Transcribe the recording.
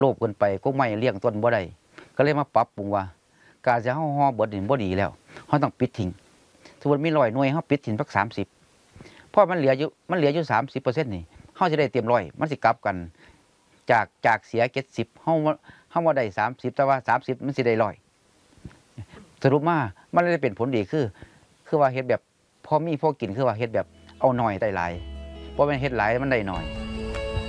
โลภเกินไปก็ไม่เลี้ยงต้นบ่ได้ก็เลยมาปรับปรุงว่าการจะห่อเบิดนี่บ่ดีแล้วเขาต้องปิดทิ้งสมมติมี100 หน่วยเขาปิดทิ้งสัก30เพราะมันเหลืออยู่30%นี่เขาจะได้เต็ม100มันสิกลับกันจากเสีย70เขามาได้30แต่ว่า30มันสิได้100สรุปมามันเลยเป็นผลดีคือว่าเฮ็ดแบบพอมีพอกินคือว่าเฮ็ดแบบเอาหน่อยได้หลายเพราะมันเฮ็ดหลายมันได้หน่อย